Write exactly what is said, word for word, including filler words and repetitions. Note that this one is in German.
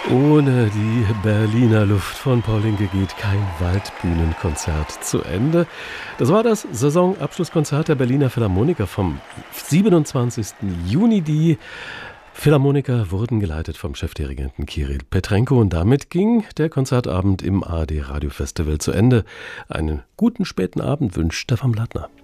Ohne die Berliner Luft von Paulinke geht kein Waldbühnenkonzert zu Ende. Das war das Saisonabschlusskonzert der Berliner Philharmoniker vom siebenundzwanzigsten Juni. Die Philharmoniker wurden geleitet vom Chefdirigenten Kirill Petrenko und damit ging der Konzertabend im A R D Radio Festival zu Ende. Einen guten späten Abend wünscht Stefan Blattner.